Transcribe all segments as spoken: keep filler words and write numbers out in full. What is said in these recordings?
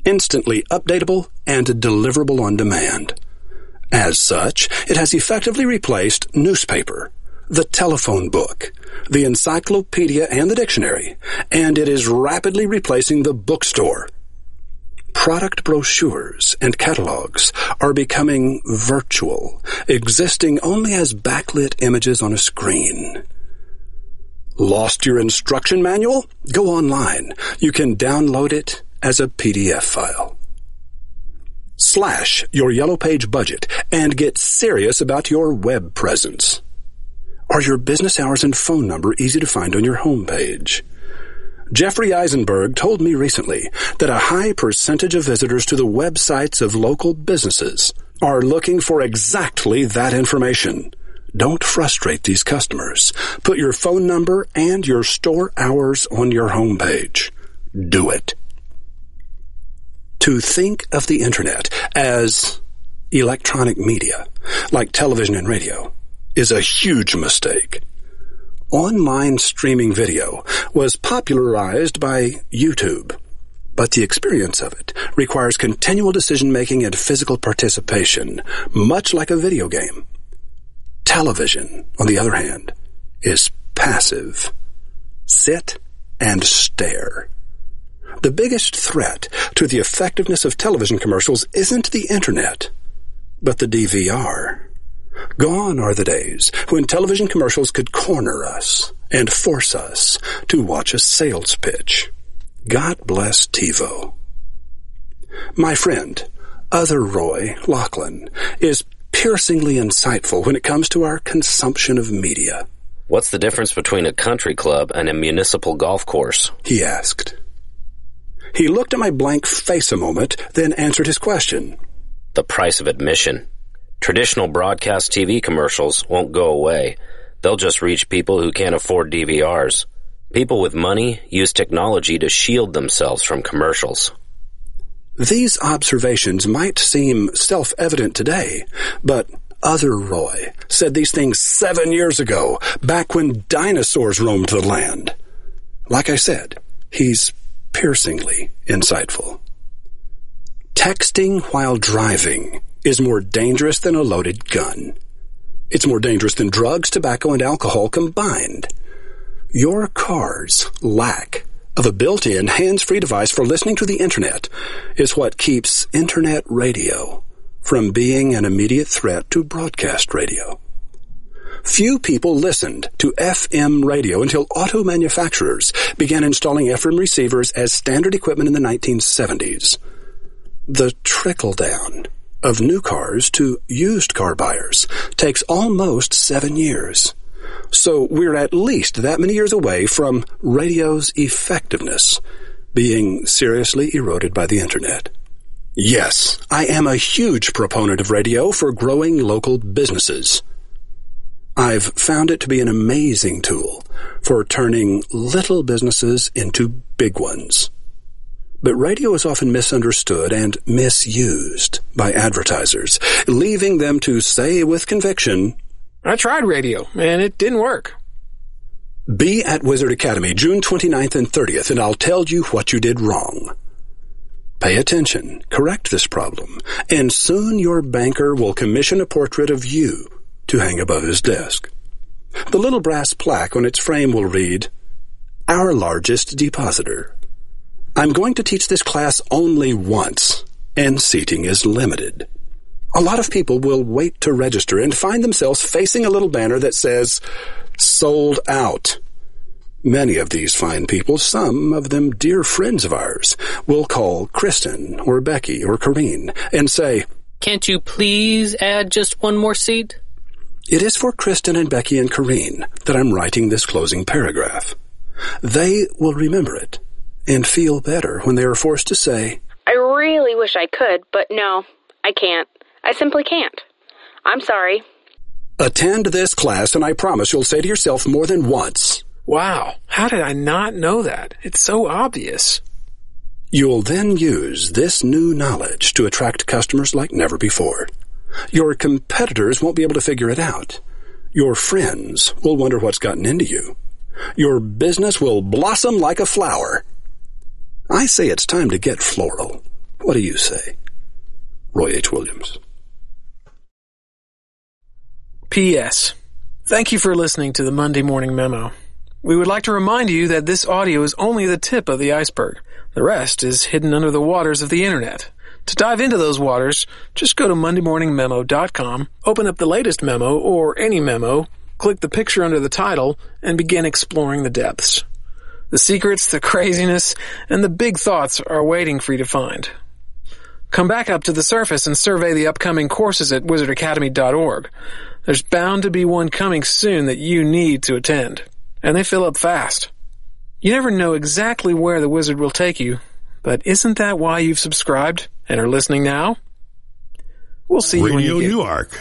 instantly updatable and deliverable on demand. As such, it has effectively replaced newspaper, the telephone book, the encyclopedia and the dictionary, and it is rapidly replacing the bookstore. Product brochures and catalogs are becoming virtual, existing only as backlit images on a screen. Lost your instruction manual? Go online. You can download it as a P D F file. Slash your Yellow Page budget and get serious about your web presence. Are your business hours and phone number easy to find on your homepage? Jeffrey Eisenberg told me recently that a high percentage of visitors to the websites of local businesses are looking for exactly that information. Don't frustrate these customers. Put your phone number and your store hours on your homepage. Do it. To think of the Internet as electronic media, like television and radio, is a huge mistake. Online streaming video was popularized by YouTube, but the experience of it requires continual decision-making and physical participation, much like a video game. Television, on the other hand, is passive. Sit and stare. The biggest threat to the effectiveness of television commercials isn't the Internet, but the D V R. Gone are the days when television commercials could corner us and force us to watch a sales pitch. God bless TiVo. My friend, Other Roy Lachlan, is piercingly insightful when it comes to our consumption of media. What's the difference between a country club and a municipal golf course? He asked. He looked at my blank face a moment, then answered his question. The price of admission. Traditional broadcast T V commercials won't go away. They'll just reach people who can't afford D V Rs. People with money use technology to shield themselves from commercials. These observations might seem self-evident today, but Other Roy said these things seven years ago, back when dinosaurs roamed the land. Like I said, he's piercingly insightful. Texting while driving is more dangerous than a loaded gun. It's more dangerous than drugs, tobacco, and alcohol combined. Your car's lack of a built-in hands-free device for listening to the Internet is what keeps Internet radio from being an immediate threat to broadcast radio. Few people listened to F M radio until auto manufacturers began installing F M receivers as standard equipment in the nineteen seventies. The trickle-down of new cars to used car buyers takes almost seven years. So we're at least that many years away from radio's effectiveness being seriously eroded by the Internet. Yes, I am a huge proponent of radio for growing local businesses. I've found it to be an amazing tool for turning little businesses into big ones. But radio is often misunderstood and misused by advertisers, leaving them to say with conviction, I tried radio, and it didn't work. Be at Wizard Academy June twenty-ninth and thirtieth, and I'll tell you what you did wrong. Pay attention, correct this problem, and soon your banker will commission a portrait of you to hang above his desk. The little brass plaque on its frame will read, Our largest depositor. I'm going to teach this class only once, and seating is limited. A lot of people will wait to register and find themselves facing a little banner that says, Sold out. Many of these fine people, some of them dear friends of ours, will call Kristen or Becky or Corrine and say, Can't you please add just one more seat? It is for Kristen and Becky and Corrine that I'm writing this closing paragraph. They will remember it and feel better when they are forced to say, I really wish I could, but no, I can't. I simply can't. I'm sorry. Attend this class, and I promise you'll say to yourself more than once, Wow, how did I not know that? It's so obvious. You'll then use this new knowledge to attract customers like never before. Your competitors won't be able to figure it out. Your friends will wonder what's gotten into you. Your business will blossom like a flower. I say it's time to get floral. What do you say? Roy H. Williams. P S. Thank you for listening to the Monday Morning Memo. We would like to remind you that this audio is only the tip of the iceberg. The rest is hidden under the waters of the Internet. To dive into those waters, just go to monday morning memo dot com, open up the latest memo or any memo, click the picture under the title, and begin exploring the depths. The secrets, the craziness, and the big thoughts are waiting for you to find. Come back up to the surface and survey the upcoming courses at wizard academy dot org. There's bound to be one coming soon that you need to attend, and they fill up fast. You never know exactly where the wizard will take you, but isn't that why you've subscribed and are listening now? We'll see you when you get... Radio Newark.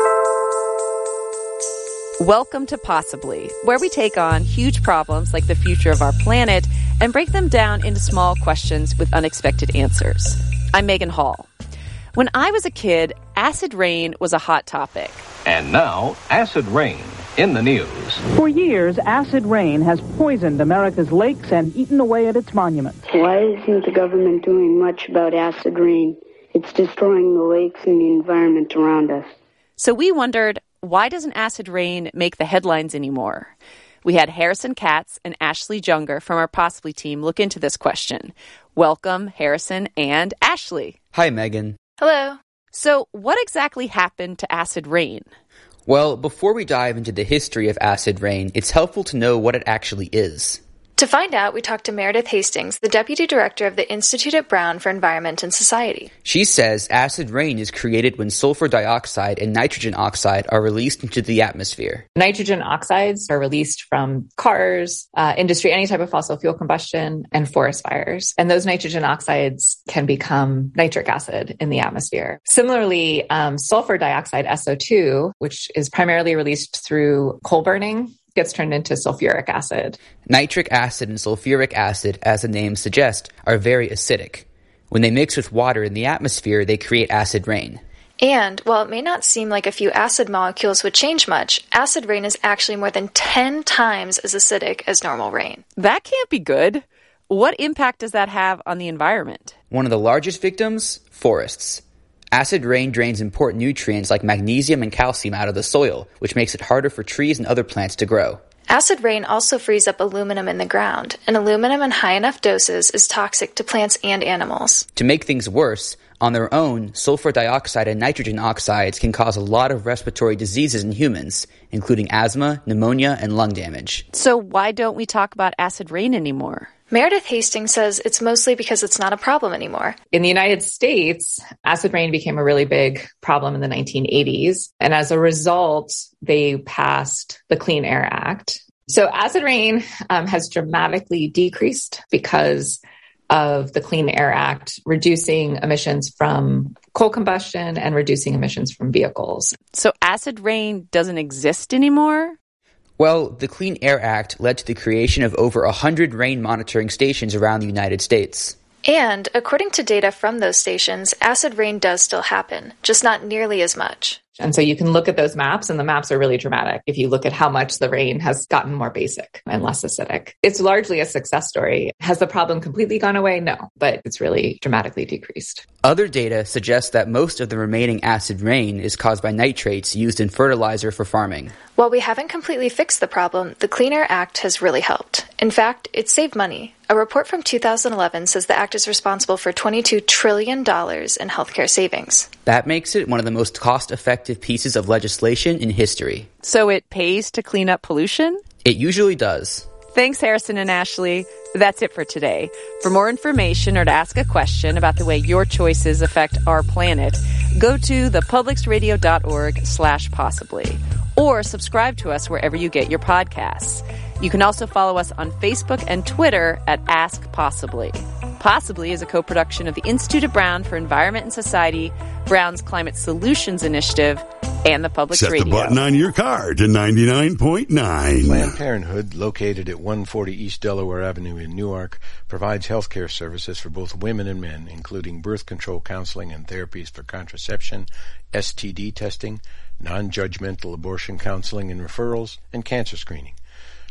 Welcome to Possibly, where we take on huge problems like the future of our planet and break them down into small questions with unexpected answers. I'm Megan Hall. When I was a kid, acid rain was a hot topic. And now, acid rain in the news. For years, acid rain has poisoned America's lakes and eaten away at its monuments. Why isn't the government doing much about acid rain? It's destroying the lakes and the environment around us. So we wondered, why doesn't acid rain make the headlines anymore? We had Harrison Katz and Ashley Junger from our Possibly team look into this question. Welcome, Harrison and Ashley. Hi, Megan. Hello. So what exactly happened to acid rain? Well, before we dive into the history of acid rain, it's helpful to know what it actually is. To find out, we talked to Meredith Hastings, the Deputy Director of the Institute at Brown for Environment and Society. She says acid rain is created when sulfur dioxide and nitrogen oxide are released into the atmosphere. Nitrogen oxides are released from cars, uh, industry, any type of fossil fuel combustion, and forest fires. And those nitrogen oxides can become nitric acid in the atmosphere. Similarly, um, sulfur dioxide, S O two, which is primarily released through coal burning, gets turned into sulfuric acid. Nitric acid and sulfuric acid, as the name suggests, are very acidic. When they mix with water in the atmosphere, they create acid rain. And while it may not seem like a few acid molecules would change much, acid rain is actually more than ten times as acidic as normal rain. That can't be good. What impact does that have on the environment? One of the largest victims? Forests. Acid rain drains important nutrients like magnesium and calcium out of the soil, which makes it harder for trees and other plants to grow. Acid rain also frees up aluminum in the ground, and aluminum in high enough doses is toxic to plants and animals. To make things worse, on their own, sulfur dioxide and nitrogen oxides can cause a lot of respiratory diseases in humans, including asthma, pneumonia, and lung damage. So why don't we talk about acid rain anymore? Meredith Hastings says it's mostly because it's not a problem anymore. In the United States, acid rain became a really big problem in the nineteen eighties. And as a result, they passed the Clean Air Act. So acid rain um, has dramatically decreased because of the Clean Air Act, reducing emissions from coal combustion and reducing emissions from vehicles. So acid rain doesn't exist anymore? Well, the Clean Air Act led to the creation of over one hundred rain monitoring stations around the United States. And according to data from those stations, acid rain does still happen, just not nearly as much. And so you can look at those maps, and the maps are really dramatic if you look at how much the rain has gotten more basic and less acidic. It's largely a success story. Has the problem completely gone away? No, but it's really dramatically decreased. Other data suggests that most of the remaining acid rain is caused by nitrates used in fertilizer for farming. While we haven't completely fixed the problem, the Clean Air Act has really helped. In fact, it saved money. A report from two thousand eleven says the act is responsible for twenty-two trillion dollars in healthcare savings. That makes it one of the most cost-effective pieces of legislation in history. So it pays to clean up pollution? It usually does. Thanks, Harrison and Ashley. That's it for today. For more information or to ask a question about the way your choices affect our planet, go to thepublicsradio.org slash possibly or subscribe to us wherever you get your podcasts. You can also follow us on Facebook and Twitter at Ask Possibly. Possibly is a co-production of the Institute at Brown for Environment and Society, Brown's Climate Solutions Initiative, and the Public's Set Radio. Set the button on your car to ninety-nine point nine. Planned Parenthood, located at one forty East Delaware Avenue in Newark, provides health care services for both women and men, including birth control counseling and therapies for contraception, S T D testing, non-judgmental abortion counseling and referrals, and cancer screening.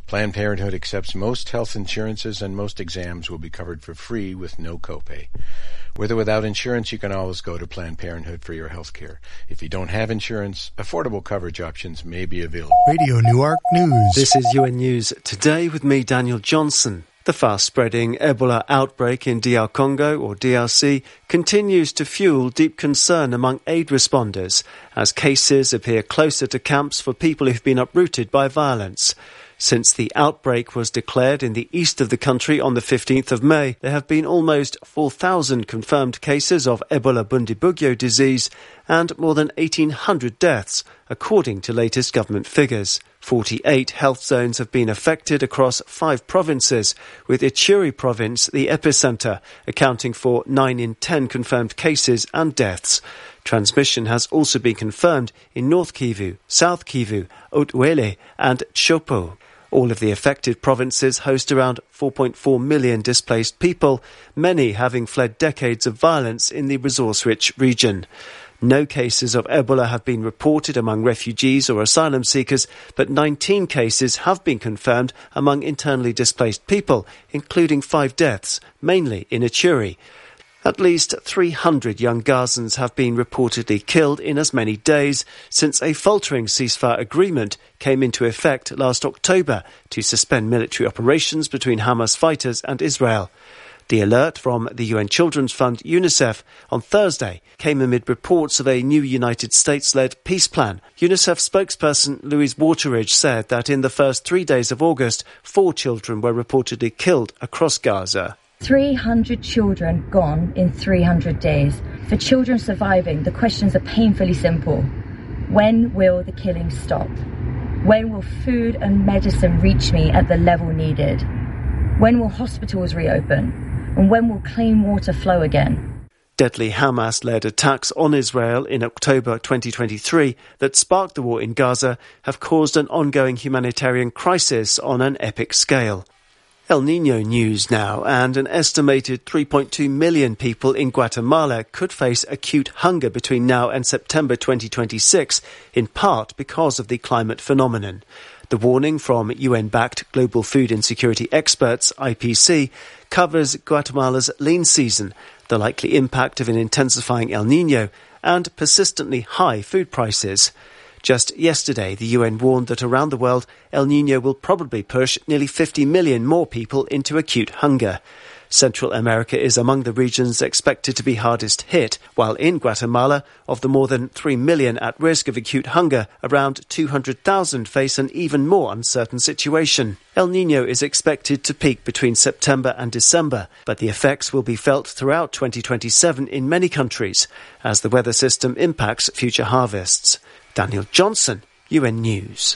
Planned Parenthood accepts most health insurances and most exams will be covered for free with no copay. With or without insurance, you can always go to Planned Parenthood for your health care. If you don't have insurance, affordable coverage options may be available. Radio Newark News. This is U N News Today with me, Daniel Johnson. The fast-spreading Ebola outbreak in D R Congo, or D R C, continues to fuel deep concern among aid responders as cases appear closer to camps for people who've been uprooted by violence. Since the outbreak was declared in the east of the country on the fifteenth of May, there have been almost four thousand confirmed cases of Ebola Bundibugyo disease and more than eighteen hundred deaths, according to latest government figures. forty-eight health zones have been affected across five provinces, with Ituri province the epicenter, accounting for nine in ten confirmed cases and deaths. Transmission has also been confirmed in North Kivu, South Kivu, Haut-Uele and Chopo. All of the affected provinces host around four point four million displaced people, many having fled decades of violence in the resource-rich region. No cases of Ebola have been reported among refugees or asylum seekers, but nineteen cases have been confirmed among internally displaced people, including five deaths, mainly in Ituri. At least three hundred young Gazans have been reportedly killed in as many days since a faltering ceasefire agreement came into effect last October to suspend military operations between Hamas fighters and Israel. The alert from the U N Children's Fund, UNICEF, on Thursday came amid reports of a new United States-led peace plan. UNICEF spokesperson Louise Wateridge said that in the first three days of August, four children were reportedly killed across Gaza. three hundred children gone in three hundred days. For children surviving, the questions are painfully simple. When will the killing stop? When will food and medicine reach me at the level needed? When will hospitals reopen? And when will clean water flow again? Deadly Hamas-led attacks on Israel in October twenty twenty-three that sparked the war in Gaza have caused an ongoing humanitarian crisis on an epic scale. El Niño news now, and an estimated three point two million people in Guatemala could face acute hunger between now and September twenty twenty-six, in part because of the climate phenomenon. The warning from U N-backed global food insecurity experts, I P C, covers Guatemala's lean season, the likely impact of an intensifying El Niño, and persistently high food prices. Just yesterday, the U N warned that around the world, El Niño will probably push nearly fifty million more people into acute hunger. Central America is among the regions expected to be hardest hit, while in Guatemala, of the more than three million at risk of acute hunger, around two hundred thousand face an even more uncertain situation. El Niño is expected to peak between September and December, but the effects will be felt throughout twenty twenty-seven in many countries, as the weather system impacts future harvests. Daniel Johnson, U N News.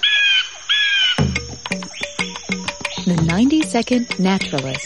The ninety second Naturalist.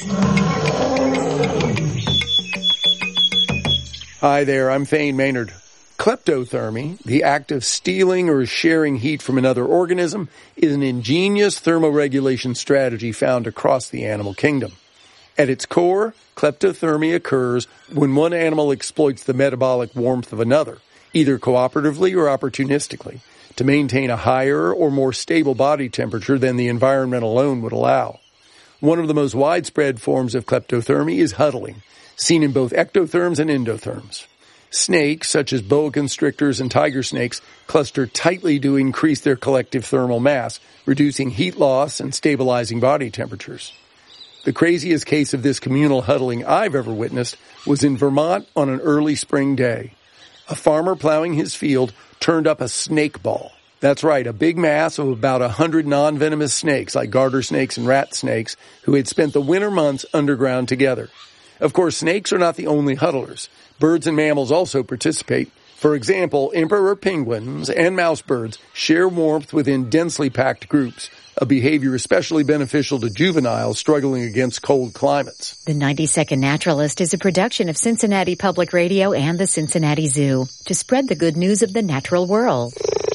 Hi there, I'm Thane Maynard. Kleptothermy, the act of stealing or sharing heat from another organism, is an ingenious thermoregulation strategy found across the animal kingdom. At its core, kleptothermy occurs when one animal exploits the metabolic warmth of another, either cooperatively or opportunistically, to maintain a higher or more stable body temperature than the environment alone would allow. One of the most widespread forms of kleptothermy is huddling, seen in both ectotherms and endotherms. Snakes, such as boa constrictors and tiger snakes, cluster tightly to increase their collective thermal mass, reducing heat loss and stabilizing body temperatures. The craziest case of this communal huddling I've ever witnessed was in Vermont on an early spring day. A farmer plowing his field turned up a snake ball. That's right, a big mass of about a hundred non-venomous snakes, like garter snakes and rat snakes, who had spent the winter months underground together. Of course, snakes are not the only huddlers. Birds and mammals also participate. For example, emperor penguins and mouse birds share warmth within densely packed groups, a behavior especially beneficial to juveniles struggling against cold climates. The ninety second Naturalist is a production of Cincinnati Public Radio and the Cincinnati Zoo to spread the good news of the natural world.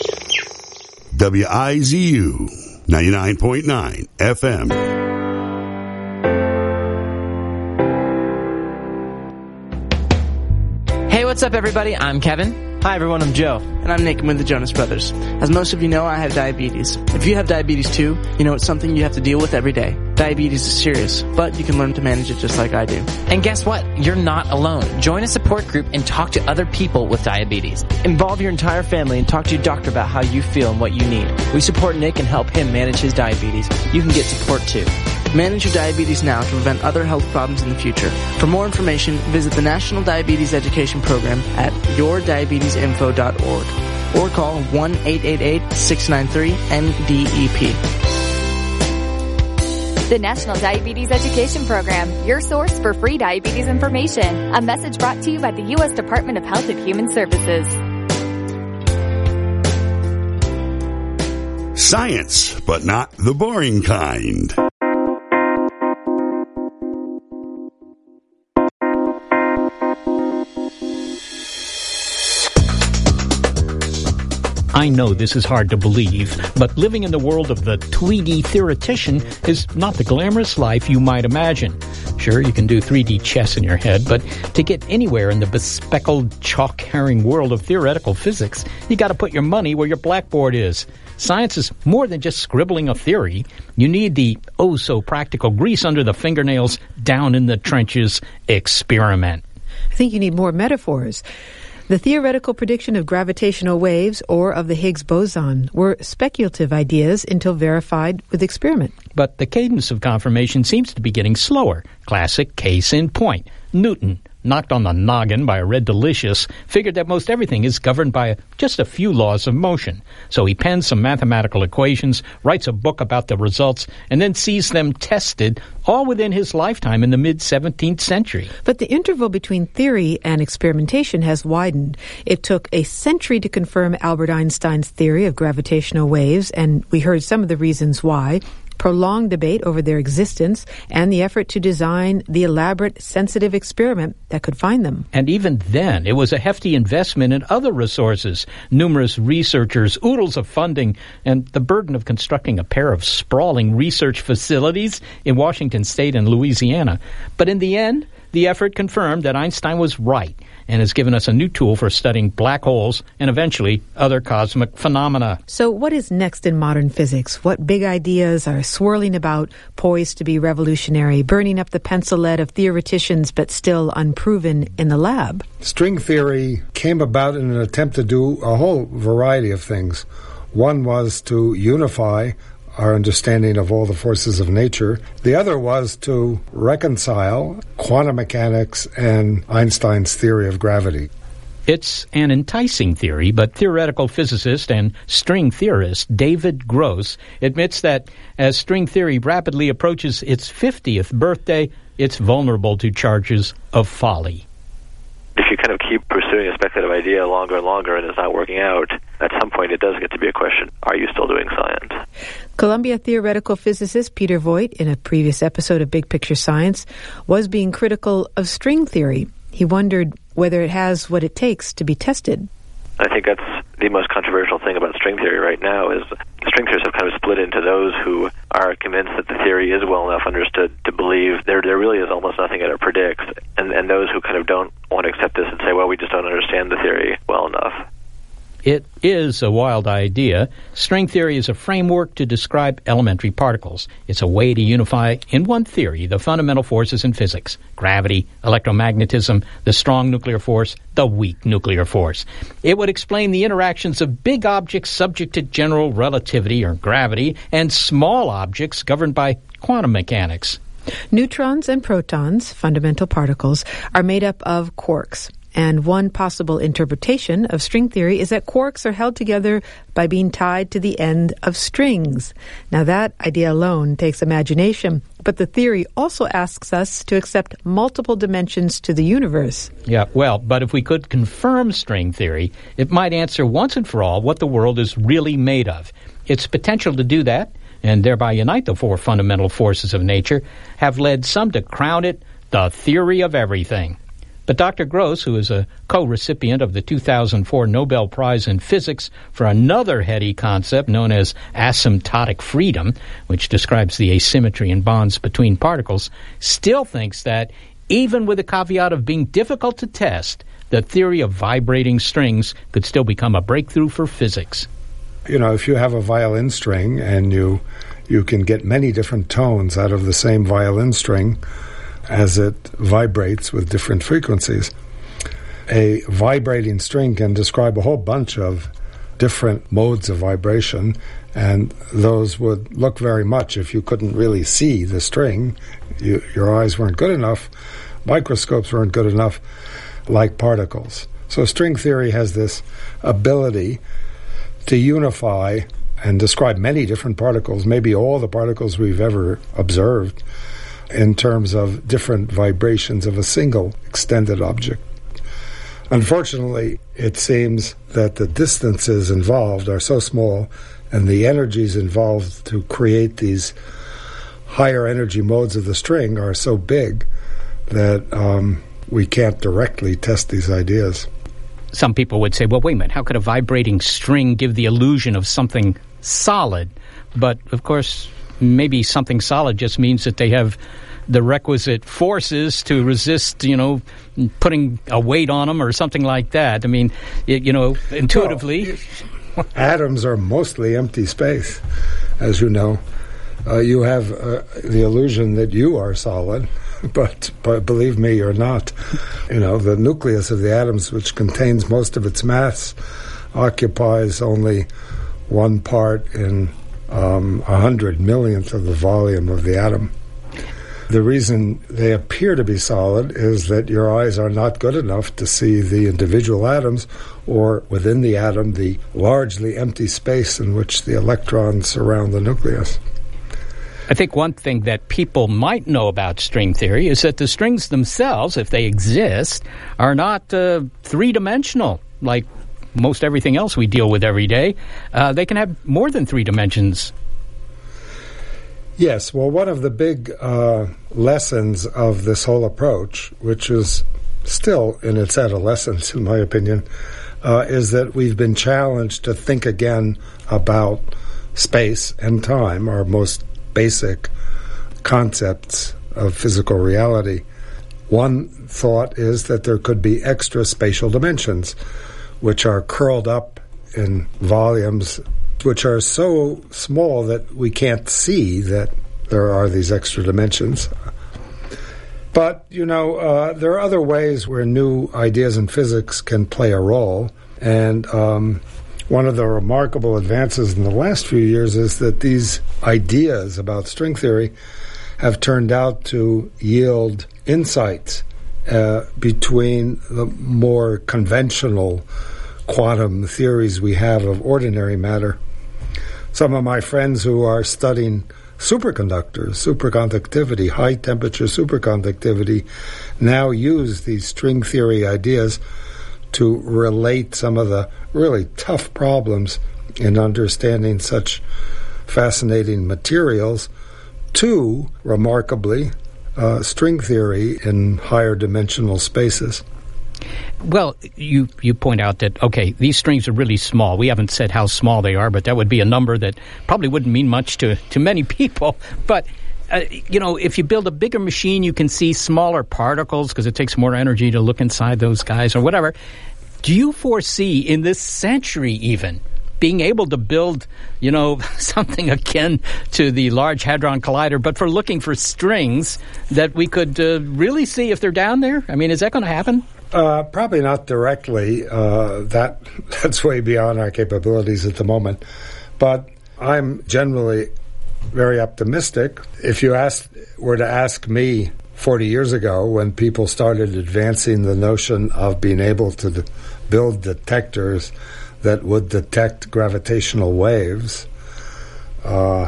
W I Z U ninety-nine point nine F M. Hey, what's up, everybody? I'm Kevin. Hi everyone, I'm Joe. And I'm Nick, I'm with the Jonas Brothers. As most of you know, I have diabetes. If you have diabetes too, you know it's something you have to deal with every day. Diabetes is serious, but you can learn to manage it just like I do. And guess what? You're not alone. Join a support group and talk to other people with diabetes. Involve your entire family and talk to your doctor about how you feel and what you need. We support Nick and help him manage his diabetes. You can get support too. Manage your diabetes now to prevent other health problems in the future. For more information, visit the National Diabetes Education Program at your diabetes info dot org or call one eight eight eight, six nine three, N D E P. The National Diabetes Education Program, your source for free diabetes information. A message brought to you by the U S Department of Health and Human Services. Science, but not the boring kind. I know this is hard to believe, but living in the world of the Tweety theoretician is not the glamorous life you might imagine. Sure, you can do three D chess in your head, but to get anywhere in the bespeckled, chalk-carrying world of theoretical physics, you gotta put your money where your blackboard is. Science is more than just scribbling a theory. You need the oh-so-practical grease under the fingernails, down in the trenches experiment. I think you need more metaphors. The theoretical prediction of gravitational waves or of the Higgs boson were speculative ideas until verified with experiment. But the cadence of confirmation seems to be getting slower. Classic case in point. Newton, knocked on the noggin by a red delicious, figured that most everything is governed by just a few laws of motion. So he pens some mathematical equations, writes a book about the results, and then sees them tested all within his lifetime in the mid-seventeenth century. But the interval between theory and experimentation has widened. It took a century to confirm Albert Einstein's theory of gravitational waves, and we heard some of the reasons why. Prolonged debate over their existence, and the effort to design the elaborate, sensitive experiment that could find them. And even then, it was a hefty investment in other resources, numerous researchers, oodles of funding, and the burden of constructing a pair of sprawling research facilities in Washington State and Louisiana. But in the end, the effort confirmed that Einstein was right and has given us a new tool for studying black holes and eventually other cosmic phenomena. So what is next in modern physics? What big ideas are swirling about, poised to be revolutionary, burning up the pencil lead of theoreticians but still unproven in the lab? String theory came about in an attempt to do a whole variety of things. One was to unify our understanding of all the forces of nature. The other was to reconcile quantum mechanics and Einstein's theory of gravity. It's an enticing theory, but theoretical physicist and string theorist David Gross admits that as string theory rapidly approaches its fiftieth birthday, it's vulnerable to charges of folly. If you kind of keep pursuing a speculative idea longer and longer and it's not working out, at some point it does get to be a question, are you still doing science? Columbia theoretical physicist Peter Voigt, in a previous episode of Big Picture Science, was being critical of string theory. He wondered whether it has what it takes to be tested. I think that's the most controversial thing about string theory right now is string theorists have kind of split into those who are convinced that the theory is well enough understood to believe there there really is almost nothing that it predicts, and, and those who kind of don't want to accept this and say, well, we just don't understand the theory well enough. It is a wild idea. String theory is a framework to describe elementary particles. It's a way to unify in one theory the fundamental forces in physics: gravity, electromagnetism, the strong nuclear force, the weak nuclear force. It would explain the interactions of big objects subject to general relativity or gravity and small objects governed by quantum mechanics. Neutrons and protons, fundamental particles, are made up of quarks. And one possible interpretation of string theory is that quarks are held together by being tied to the end of strings. Now that idea alone takes imagination, but the theory also asks us to accept multiple dimensions to the universe. Yeah, well, but if we could confirm string theory, it might answer once and for all what the world is really made of. Its potential to do that, and thereby unite the four fundamental forces of nature, have led some to crown it the theory of everything. But Doctor Gross, who is a co-recipient of the two thousand four Nobel Prize in Physics for another heady concept known as asymptotic freedom, which describes the asymmetry in bonds between particles, still thinks that even with the caveat of being difficult to test, the theory of vibrating strings could still become a breakthrough for physics. You know, if you have a violin string and you you can get many different tones out of the same violin string as it vibrates with different frequencies, a vibrating string can describe a whole bunch of different modes of vibration, and those would look very much, if you couldn't really see the string, you, your eyes weren't good enough, microscopes weren't good enough, like particles. So string theory has this ability to unify and describe many different particles, maybe all the particles we've ever observed, in terms of different vibrations of a single extended object. Unfortunately, it seems that the distances involved are so small and the energies involved to create these higher energy modes of the string are so big that um, we can't directly test these ideas. Some people would say, well, wait a minute, how could a vibrating string give the illusion of something solid? But, of course, maybe something solid just means that they have the requisite forces to resist, you know, putting a weight on them or something like that. I mean, it, you know, intuitively. Well, atoms are mostly empty space, as you know. Uh, you have uh, the illusion that you are solid, but, but believe me, you're not. You know, the nucleus of the atoms, which contains most of its mass, occupies only one part in um, a hundred millionth of the volume of the atom. The reason they appear to be solid is that your eyes are not good enough to see the individual atoms, or within the atom, the largely empty space in which the electrons surround the nucleus. I think one thing that people might know about string theory is that the strings themselves, if they exist, are not uh, three-dimensional like most everything else we deal with every day. Uh, they can have more than three dimensions. Yes, well, one of the big uh, lessons of this whole approach, which is still in its adolescence, in my opinion, uh, is that we've been challenged to think again about space and time, our most basic concepts of physical reality. One thought is that there could be extra spatial dimensions, which are curled up in volumes which are so small that we can't see that there are these extra dimensions. But, you know, uh, there are other ways where new ideas in physics can play a role. And um, one of the remarkable advances in the last few years is that these ideas about string theory have turned out to yield insights uh, between the more conventional quantum theories we have of ordinary matter. Some of my friends who are studying superconductors, superconductivity, high-temperature superconductivity, now use these string theory ideas to relate some of the really tough problems in understanding such fascinating materials to, remarkably, uh, string theory in higher dimensional spaces. Well, you, you point out that, okay, these strings are really small. We haven't said how small they are, but that would be a number that probably wouldn't mean much to, to many people. But, uh, you know, if you build a bigger machine, you can see smaller particles because it takes more energy to look inside those guys or whatever. Do you foresee in this century even being able to build, you know, something akin to the Large Hadron Collider, but for looking for strings that we could uh, really see if they're down there? I mean, is that going to happen? Uh, probably not directly. Uh, that that's way beyond our capabilities at the moment. But I'm generally very optimistic. If you asked, were to ask me forty years ago, when people started advancing the notion of being able to de- build detectors that would detect gravitational waves, uh,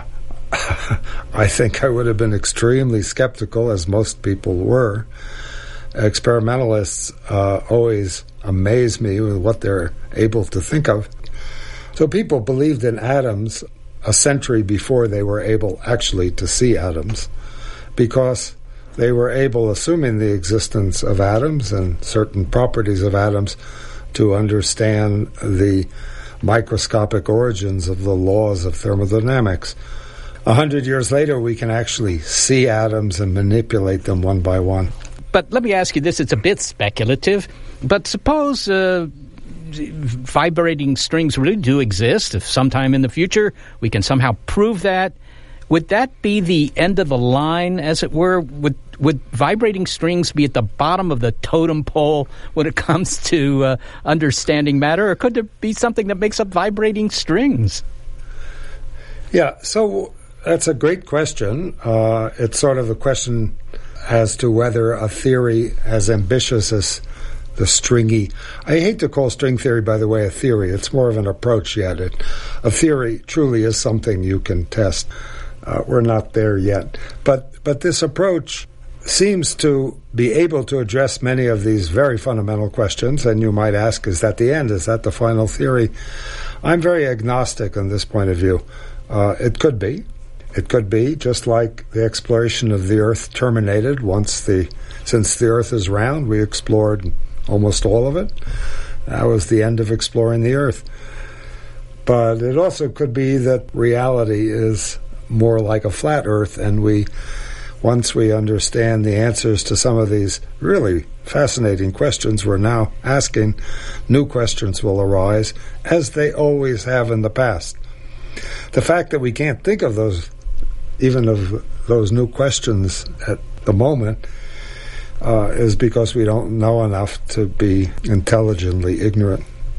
I think I would have been extremely skeptical, as most people were. Experimentalists uh, always amaze me with what they're able to think of. So people believed in atoms a century before they were able actually to see atoms, because they were able, assuming the existence of atoms and certain properties of atoms, to understand the microscopic origins of the laws of thermodynamics. A hundred years later, we can actually see atoms and manipulate them one by one. But let me ask you this. It's a bit speculative, but suppose uh, vibrating strings really do exist. If sometime in the future we can somehow prove that, would that be the end of the line, as it were? Would, would vibrating strings be at the bottom of the totem pole when it comes to uh, understanding matter, or could there be something that makes up vibrating strings? Yeah, so that's a great question. Uh, it's sort of a question as to whether a theory as ambitious as the stringy... I hate to call string theory, by the way, a theory. It's more of an approach yet. It, a theory truly is something you can test. Uh, we're not there yet. But but this approach seems to be able to address many of these very fundamental questions, and you might ask, is that the end? Is that the final theory? I'm very agnostic on this point of view. Uh, it could be. It could be, just like the exploration of the Earth terminated once the... Since the Earth is round, we explored almost all of it. That was the end of exploring the Earth. But it also could be that reality is more like a flat Earth, and we, once we understand the answers to some of these really fascinating questions we're now asking, new questions will arise, as they always have in the past. The fact that we can't think of those, even of those new questions at the moment, uh, is because we don't know enough to be intelligently ignorant.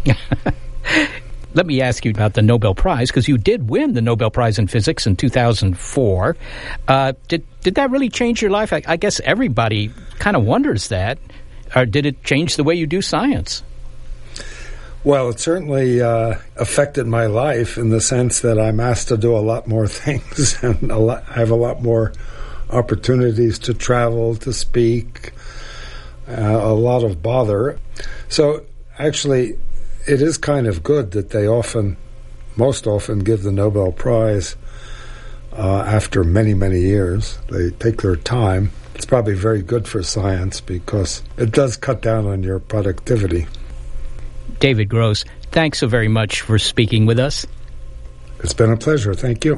Let me ask you about the Nobel Prize, because you did win the Nobel Prize in Physics in two thousand four. Uh, did did that really change your life? I, I guess everybody kind of wonders that. Or did it change the way you do science? Well, it certainly uh, affected my life in the sense that I'm asked to do a lot more things, and a lot, I have a lot more opportunities to travel, to speak, uh, a lot of bother. So actually, it is kind of good that they often, most often, give the Nobel Prize uh, after many, many years. They take their time. It's probably very good for science because it does cut down on your productivity. David Gross, thanks so very much for speaking with us. It's been a pleasure. Thank you.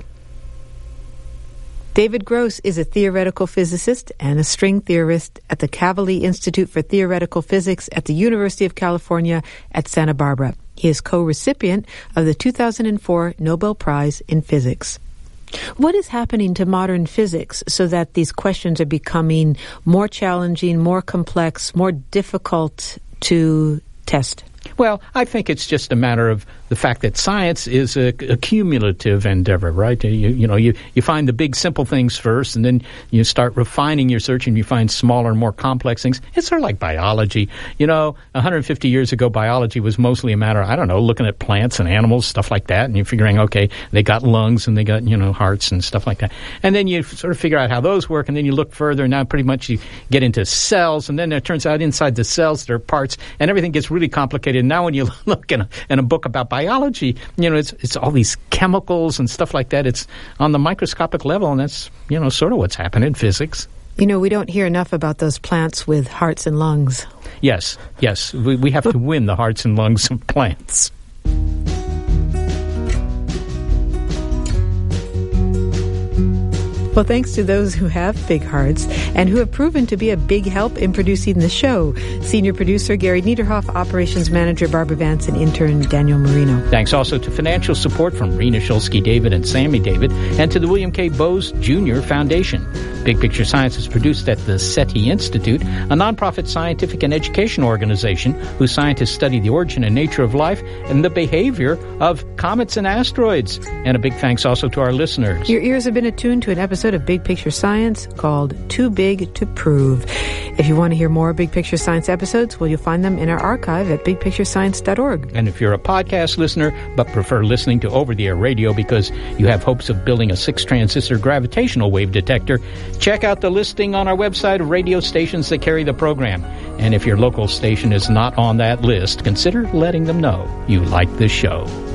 David Gross is a theoretical physicist and a string theorist at the Kavli Institute for Theoretical Physics at the University of California at Santa Barbara. He is co-recipient of the two thousand four Nobel Prize in Physics. What is happening to modern physics so that these questions are becoming more challenging, more complex, more difficult to test? Well, I think it's just a matter of the fact that science is a, a cumulative endeavor, right? You, you know, you, you find the big simple things first, and then you start refining your search, and you find smaller, more complex things. It's sort of like biology. You know, one hundred fifty years ago, biology was mostly a matter of, I don't know, looking at plants and animals, stuff like that, and you're figuring, okay, they got lungs and they got, you know, hearts and stuff like that. And then you sort of figure out how those work, and then you look further, and now pretty much you get into cells, and then it turns out inside the cells there are parts, and everything gets really complicated. And now when you look in a, in a book about biology, you know, it's it's all these chemicals and stuff like that. It's on the microscopic level, and that's, you know, sort of what's happening in physics. You know, we don't hear enough about those plants with hearts and lungs. Yes, yes. We, we have to win the hearts and lungs of plants. Well, thanks to those who have big hearts and who have proven to be a big help in producing the show. Senior producer Gary Niederhoff, operations manager Barbara Vance, and intern Daniel Marino. Thanks also to financial support from Rena Shulsky David and Sammy David, and to the William K. Bowes Junior Foundation. Big Picture Science is produced at the SETI Institute, a nonprofit scientific and education organization whose scientists study the origin and nature of life and the behavior of comets and asteroids. And a big thanks also to our listeners. Your ears have been attuned to an episode of Big Picture Science called Too Big to Prove. If you want to hear more Big Picture Science episodes, well, you'll find them in our archive at big picture science dot org. And if you're a podcast listener but prefer listening to over-the-air radio because you have hopes of building a six-transistor gravitational wave detector, check out the listing on our website of radio stations that carry the program. And if your local station is not on that list, consider letting them know you like this show.